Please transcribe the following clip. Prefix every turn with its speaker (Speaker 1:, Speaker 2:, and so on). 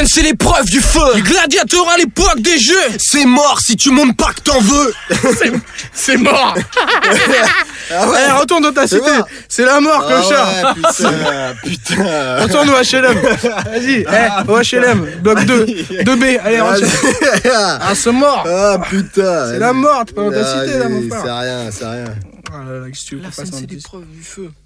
Speaker 1: c'est l'épreuve du feu. Les gladiateurs à l'époque des jeux.
Speaker 2: C'est mort si tu montes pas que t'en veux.
Speaker 1: C'est mort.
Speaker 2: Ah ouais.
Speaker 3: Eh, retourne dans ta cité.
Speaker 2: mort.
Speaker 3: C'est la mort, clochard.
Speaker 2: Ouais, putain.
Speaker 3: Retourne au HLM. Vas-y, au HLM. Bloc 2. 2B. Allez, retourne. Ah, c'est mort.
Speaker 2: Ah putain.
Speaker 3: C'est la mort. T'es pas dans ta cité, là, mon
Speaker 2: Vas-y,
Speaker 3: frère.
Speaker 2: C'est rien, c'est rien.
Speaker 3: Ah là là, qu'est-ce que tu veux qu'on fasse en
Speaker 1: c'est
Speaker 3: 10?
Speaker 1: l'épreuve du feu.